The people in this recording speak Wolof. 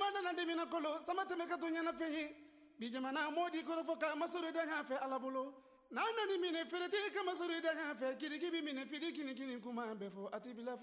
nana dimina kolo sama tɛmɛ ka to ɲɛna fɛn ye bi jamana mɔdi kɔrɔ fɔ ka masoro da ɲa fɛ ala bolo n'a nani minɛ ferete ka masoro da ɲa fɛ kiriki bi minɛ fidi kini kuma bɛɛ fɔ a ti bila